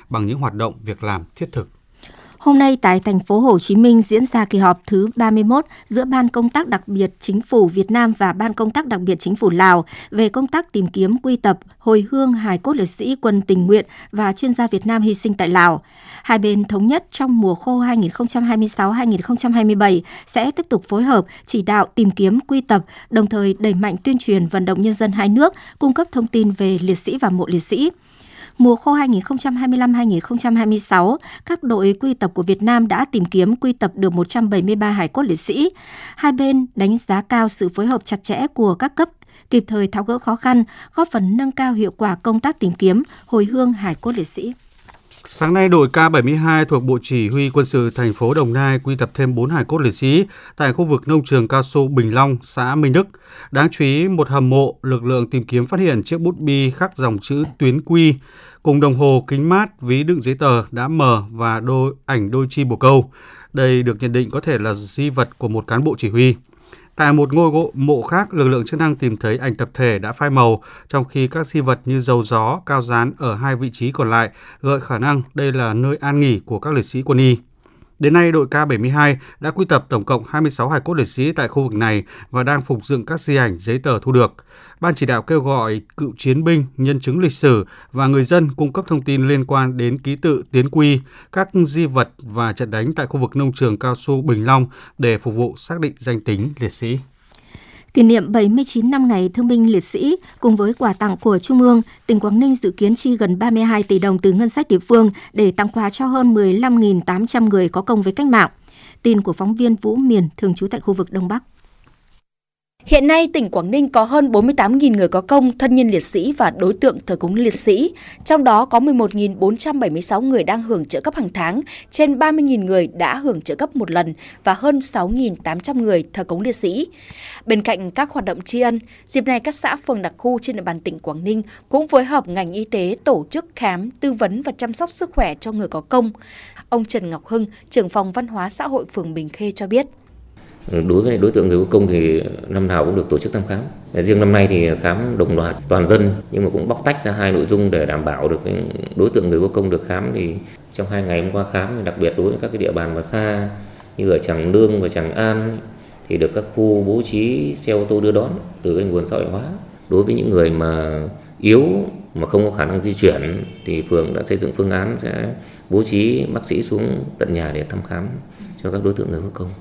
bằng những hoạt động, việc làm thiết thực. Hôm nay tại thành phố Hồ Chí Minh diễn ra kỳ họp thứ 31 giữa Ban Công tác đặc biệt Chính phủ Việt Nam và Ban Công tác đặc biệt Chính phủ Lào về công tác tìm kiếm, quy tập, hồi hương hài cốt liệt sĩ quân tình nguyện và chuyên gia Việt Nam hy sinh tại Lào. Hai bên thống nhất trong mùa khô 2026-2027 sẽ tiếp tục phối hợp, chỉ đạo tìm kiếm, quy tập, đồng thời đẩy mạnh tuyên truyền vận động nhân dân hai nước, cung cấp thông tin về liệt sĩ và mộ liệt sĩ. Mùa khô 2025-2026, các đội quy tập của Việt Nam đã tìm kiếm quy tập được 173 hài cốt liệt sĩ. Hai bên đánh giá cao sự phối hợp chặt chẽ của các cấp, kịp thời tháo gỡ khó khăn, góp phần nâng cao hiệu quả công tác tìm kiếm, hồi hương hài cốt liệt sĩ. Sáng nay, đội K72 thuộc Bộ Chỉ huy Quân sự thành phố Đồng Nai quy tập thêm 4 hài cốt liệt sĩ tại khu vực nông trường cao su Bình Long, xã Minh Đức. Đáng chú ý, một hầm mộ, lực lượng tìm kiếm phát hiện chiếc bút bi khắc dòng chữ Tuyến Quy, cùng đồng hồ, kính mát, ví đựng giấy tờ đã mờ và đôi chi bồ câu. Đây được nhận định có thể là di vật của một cán bộ chỉ huy. Tại một ngôi mộ khác, lực lượng chức năng tìm thấy ảnh tập thể đã phai màu, trong khi các di vật như dầu gió, cao dán ở hai vị trí còn lại gợi khả năng đây là nơi an nghỉ của các liệt sĩ quân y. Đến nay, đội K72 đã quy tập tổng cộng 26 hài cốt liệt sĩ tại khu vực này và đang phục dựng các di ảnh, giấy tờ thu được. Ban chỉ đạo kêu gọi cựu chiến binh, nhân chứng lịch sử và người dân cung cấp thông tin liên quan đến ký tự Tiến Quy, các di vật và trận đánh tại khu vực nông trường cao su Bình Long để phục vụ xác định danh tính liệt sĩ. Kỷ niệm 79 năm ngày Thương binh Liệt sĩ cùng với quà tặng của Trung ương, tỉnh Quảng Ninh dự kiến chi gần 32 tỷ đồng từ ngân sách địa phương để tặng quà cho hơn 15.800 người có công với cách mạng. Tin của phóng viên Vũ Miền, thường trú tại khu vực Đông Bắc. Hiện nay, tỉnh Quảng Ninh có hơn 48.000 người có công, thân nhân liệt sĩ và đối tượng thờ cúng liệt sĩ. Trong đó có 11.476 người đang hưởng trợ cấp hàng tháng, trên 30.000 người đã hưởng trợ cấp một lần và hơn 6.800 người thờ cúng liệt sĩ. Bên cạnh các hoạt động tri ân, dịp này các xã phường đặc khu trên địa bàn tỉnh Quảng Ninh cũng phối hợp ngành y tế tổ chức khám, tư vấn và chăm sóc sức khỏe cho người có công. Ông Trần Ngọc Hưng, trưởng phòng văn hóa xã hội phường Bình Khê cho biết. Đối với đối tượng người có công thì năm nào cũng được tổ chức thăm khám. Riêng năm nay thì khám đồng loạt toàn dân, nhưng mà cũng bóc tách ra hai nội dung để đảm bảo được đối tượng người có công được khám. Thì trong 2 ngày hôm qua khám, đặc biệt đối với các cái địa bàn mà xa như ở Tràng Lương và Tràng An thì được các khu bố trí xe ô tô đưa đón từ cái nguồn xã hội hóa. Đối với những người mà yếu mà không có khả năng di chuyển thì phường đã xây dựng phương án sẽ bố trí bác sĩ xuống tận nhà để thăm khám cho các đối tượng người có công.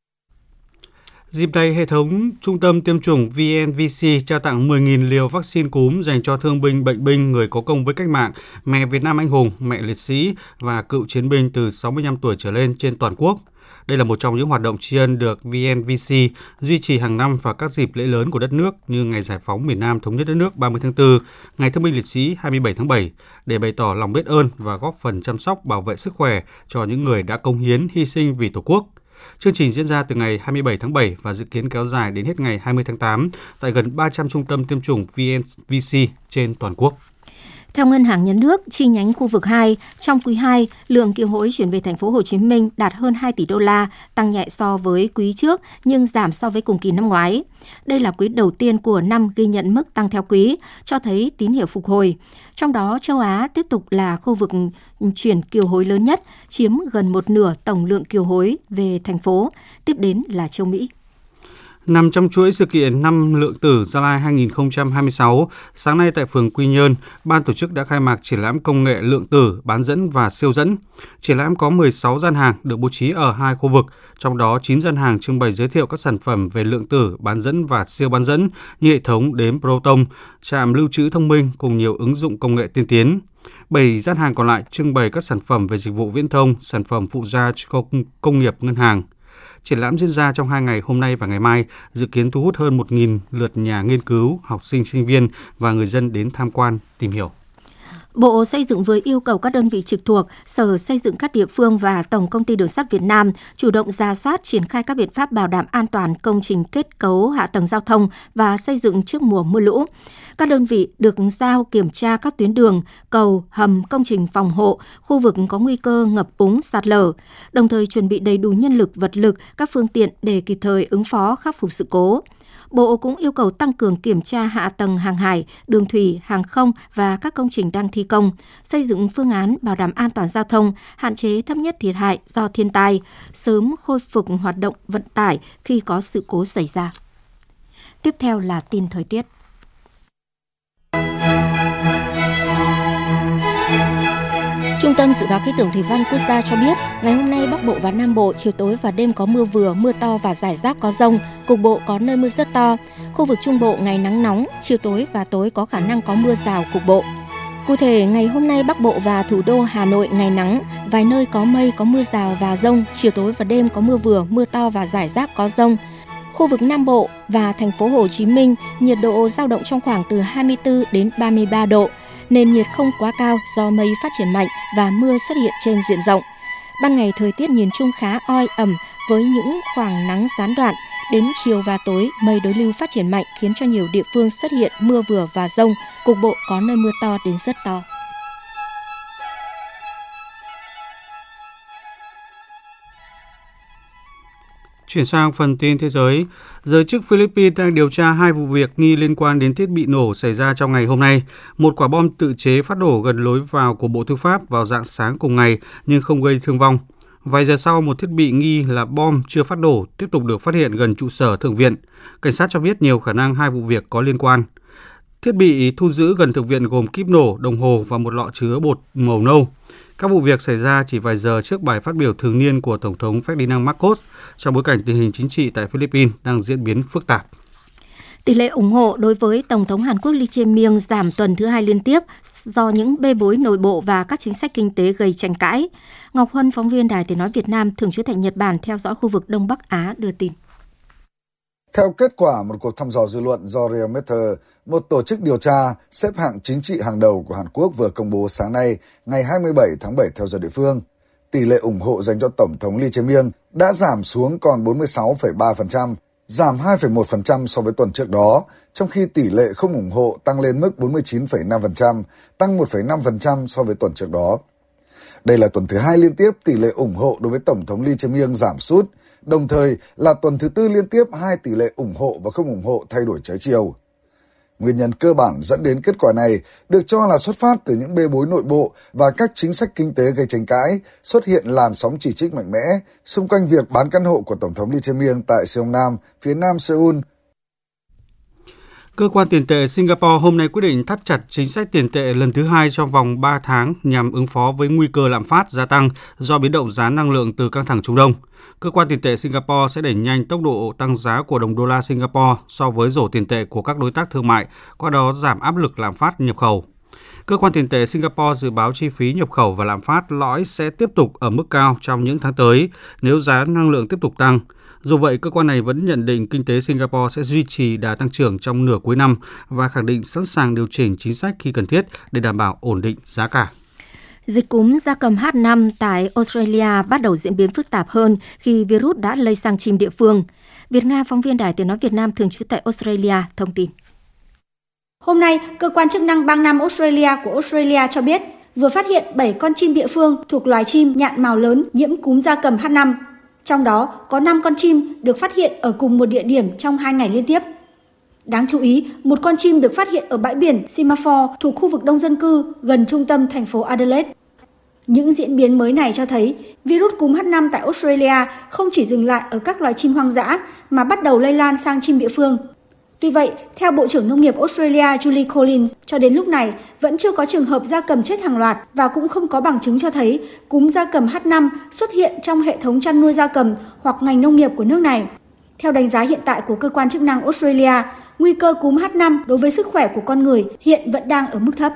Dịp này, hệ thống Trung tâm Tiêm chủng VNVC trao tặng 10.000 liều vaccine cúm dành cho thương binh, bệnh binh, người có công với cách mạng, mẹ Việt Nam anh hùng, mẹ liệt sĩ và cựu chiến binh từ 65 tuổi trở lên trên toàn quốc. Đây là một trong những hoạt động tri ân được VNVC duy trì hàng năm vào các dịp lễ lớn của đất nước như Ngày Giải phóng miền Nam thống nhất đất nước 30 tháng 4, Ngày Thương binh Liệt sĩ 27 tháng 7 để bày tỏ lòng biết ơn và góp phần chăm sóc bảo vệ sức khỏe cho những người đã cống hiến, hy sinh vì Tổ quốc. Chương trình diễn ra từ ngày 27 tháng 7 và dự kiến kéo dài đến hết ngày 20 tháng 8 tại gần 300 trung tâm tiêm chủng VNVC trên toàn quốc. Theo Ngân hàng Nhà nước, chi nhánh khu vực 2, trong quý 2, lượng kiều hối chuyển về thành phố Hồ Chí Minh đạt hơn 2 tỷ đô la, tăng nhẹ so với quý trước nhưng giảm so với cùng kỳ năm ngoái. Đây là quý đầu tiên của năm ghi nhận mức tăng theo quý, cho thấy tín hiệu phục hồi. Trong đó, châu Á tiếp tục là khu vực chuyển kiều hối lớn nhất, chiếm gần một nửa tổng lượng kiều hối về thành phố, tiếp đến là châu Mỹ. Nằm trong chuỗi sự kiện Năm Lượng Tử Gia Lai 2026, sáng nay tại phường Quy Nhơn, ban tổ chức đã khai mạc triển lãm công nghệ lượng tử, bán dẫn và siêu dẫn. Triển lãm có 16 gian hàng được bố trí ở 2 khu vực, trong đó 9 gian hàng trưng bày giới thiệu các sản phẩm về lượng tử, bán dẫn và siêu bán dẫn như hệ thống đếm proton, trạm lưu trữ thông minh cùng nhiều ứng dụng công nghệ tiên tiến. 7 gian hàng còn lại trưng bày các sản phẩm về dịch vụ viễn thông, sản phẩm phụ gia cho công nghiệp ngân hàng. Triển lãm diễn ra trong 2 ngày hôm nay và ngày mai, dự kiến thu hút hơn 1.000 lượt nhà nghiên cứu, học sinh, sinh viên và người dân đến tham quan, tìm hiểu. Bộ Xây dựng vừa yêu cầu các đơn vị trực thuộc, Sở Xây dựng các địa phương và Tổng Công ty Đường sắt Việt Nam chủ động rà soát triển khai các biện pháp bảo đảm an toàn công trình kết cấu hạ tầng giao thông và xây dựng trước mùa mưa lũ. Các đơn vị được giao kiểm tra các tuyến đường, cầu, hầm, công trình phòng hộ, khu vực có nguy cơ ngập úng, sạt lở, đồng thời chuẩn bị đầy đủ nhân lực, vật lực, các phương tiện để kịp thời ứng phó khắc phục sự cố. Bộ cũng yêu cầu tăng cường kiểm tra hạ tầng hàng hải, đường thủy, hàng không và các công trình đang thi công, xây dựng phương án bảo đảm an toàn giao thông, hạn chế thấp nhất thiệt hại do thiên tai, sớm khôi phục hoạt động vận tải khi có sự cố xảy ra. Tiếp theo là tin thời tiết. Trung tâm Dự báo Khí tượng Thủy văn Quốc gia cho biết, ngày hôm nay Bắc Bộ và Nam Bộ chiều tối và đêm có mưa vừa, mưa to và rải rác có dông, cục bộ có nơi mưa rất to. Khu vực Trung Bộ ngày nắng nóng, chiều tối và tối có khả năng có mưa rào cục bộ. Cụ thể, ngày hôm nay Bắc Bộ và thủ đô Hà Nội ngày nắng, vài nơi có mây, có mưa rào và dông, chiều tối và đêm có mưa vừa, mưa to và rải rác có dông. Khu vực Nam Bộ và thành phố Hồ Chí Minh, nhiệt độ dao động trong khoảng từ 24 đến 33 độ. Nền nhiệt không quá cao do mây phát triển mạnh và mưa xuất hiện trên diện rộng. Ban ngày thời tiết nhìn chung khá oi ẩm với những khoảng nắng gián đoạn. Đến chiều và tối, mây đối lưu phát triển mạnh khiến cho nhiều địa phương xuất hiện mưa vừa và dông, cục bộ có nơi mưa to đến rất to. Chuyển sang phần tin thế giới, giới chức Philippines đang điều tra 2 vụ việc nghi liên quan đến thiết bị nổ xảy ra trong ngày hôm nay. Một quả bom tự chế phát nổ gần lối vào của Bộ Tư pháp vào rạng sáng cùng ngày nhưng không gây thương vong. Vài giờ sau, một thiết bị nghi là bom chưa phát nổ tiếp tục được phát hiện gần trụ sở Thượng viện. Cảnh sát cho biết nhiều khả năng 2 vụ việc có liên quan. Thiết bị thu giữ gần Thượng viện gồm kíp nổ, đồng hồ và một lọ chứa bột màu nâu. Các vụ việc xảy ra chỉ vài giờ trước bài phát biểu thường niên của Tổng thống Ferdinand Marcos trong bối cảnh tình hình chính trị tại Philippines đang diễn biến phức tạp. Tỷ lệ ủng hộ đối với Tổng thống Hàn Quốc Lee Jae-myung giảm tuần thứ 2 liên tiếp do những bê bối nội bộ và các chính sách kinh tế gây tranh cãi. Ngọc Huân, phóng viên Đài Tiếng nói Việt Nam, thường trú tại Nhật Bản theo dõi khu vực Đông Bắc Á đưa tin. Theo kết quả một cuộc thăm dò dư luận do Realmeter, một tổ chức điều tra xếp hạng chính trị hàng đầu của Hàn Quốc vừa công bố sáng nay, ngày 27 tháng 7 theo giờ địa phương, tỷ lệ ủng hộ dành cho Tổng thống Lee Jae-myung đã giảm xuống còn 46,3%, giảm 2,1% so với tuần trước đó, trong khi tỷ lệ không ủng hộ tăng lên mức 49,5%, tăng 1,5% so với tuần trước đó. Đây là tuần thứ 2 liên tiếp tỷ lệ ủng hộ đối với Tổng thống Lee Jae-myung giảm sút, đồng thời là tuần thứ 4 liên tiếp 2 tỷ lệ ủng hộ và không ủng hộ thay đổi trái chiều. Nguyên nhân cơ bản dẫn đến kết quả này được cho là xuất phát từ những bê bối nội bộ và các chính sách kinh tế gây tranh cãi, xuất hiện làn sóng chỉ trích mạnh mẽ xung quanh việc bán căn hộ của Tổng thống Lee Jae-myung tại Seongnam, phía nam Seoul. Cơ quan tiền tệ Singapore hôm nay quyết định thắt chặt chính sách tiền tệ lần thứ 2 trong vòng 3 tháng nhằm ứng phó với nguy cơ lạm phát gia tăng do biến động giá năng lượng từ căng thẳng Trung Đông. Cơ quan tiền tệ Singapore sẽ đẩy nhanh tốc độ tăng giá của đồng đô la Singapore so với rổ tiền tệ của các đối tác thương mại, qua đó giảm áp lực lạm phát nhập khẩu. Cơ quan tiền tệ Singapore dự báo chi phí nhập khẩu và lạm phát lõi sẽ tiếp tục ở mức cao trong những tháng tới nếu giá năng lượng tiếp tục tăng. Dù vậy, cơ quan này vẫn nhận định kinh tế Singapore sẽ duy trì đà tăng trưởng trong nửa cuối năm và khẳng định sẵn sàng điều chỉnh chính sách khi cần thiết để đảm bảo ổn định giá cả. Dịch cúm gia cầm H5 tại Australia bắt đầu diễn biến phức tạp hơn khi virus đã lây sang chim địa phương. Việt Nga, phóng viên Đài Tiếng nói Việt Nam thường trú tại Australia, thông tin. Hôm nay, cơ quan chức năng bang Nam Australia của Australia cho biết vừa phát hiện 7 con chim địa phương thuộc loài chim nhạn mào lớn nhiễm cúm gia cầm H5. Trong đó có 5 con chim được phát hiện ở cùng một địa điểm trong 2 ngày liên tiếp. Đáng chú ý, một con chim được phát hiện ở bãi biển Semaphore thuộc khu vực đông dân cư gần trung tâm thành phố Adelaide. Những diễn biến mới này cho thấy virus cúm H5 tại Australia không chỉ dừng lại ở các loài chim hoang dã mà bắt đầu lây lan sang chim địa phương. Tuy vậy, theo Bộ trưởng Nông nghiệp Australia Julie Collins, cho đến lúc này vẫn chưa có trường hợp gia cầm chết hàng loạt và cũng không có bằng chứng cho thấy cúm gia cầm H5 xuất hiện trong hệ thống chăn nuôi gia cầm hoặc ngành nông nghiệp của nước này. Theo đánh giá hiện tại của cơ quan chức năng Australia, nguy cơ cúm H5 đối với sức khỏe của con người hiện vẫn đang ở mức thấp.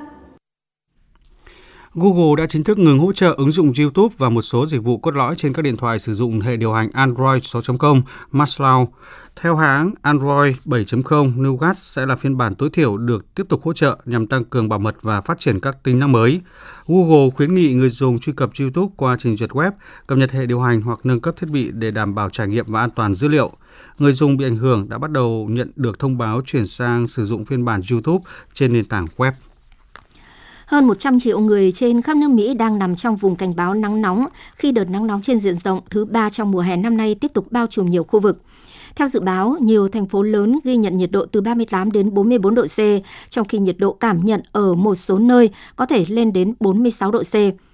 Google đã chính thức ngừng hỗ trợ ứng dụng YouTube và một số dịch vụ cốt lõi trên các điện thoại sử dụng hệ điều hành Android 6.0 Marshmallow. Theo hãng, Android 7.0 Nougat sẽ là phiên bản tối thiểu được tiếp tục hỗ trợ nhằm tăng cường bảo mật và phát triển các tính năng mới. Google khuyến nghị người dùng truy cập YouTube qua trình duyệt web, cập nhật hệ điều hành hoặc nâng cấp thiết bị để đảm bảo trải nghiệm và an toàn dữ liệu. Người dùng bị ảnh hưởng đã bắt đầu nhận được thông báo chuyển sang sử dụng phiên bản YouTube trên nền tảng web. Hơn 100 triệu người trên khắp nước Mỹ đang nằm trong vùng cảnh báo nắng nóng khi đợt nắng nóng trên diện rộng thứ 3 trong mùa hè năm nay tiếp tục bao trùm nhiều khu vực. Theo dự báo, nhiều thành phố lớn ghi nhận nhiệt độ từ 38 đến 44 độ C, trong khi nhiệt độ cảm nhận ở một số nơi có thể lên đến 46 độ C.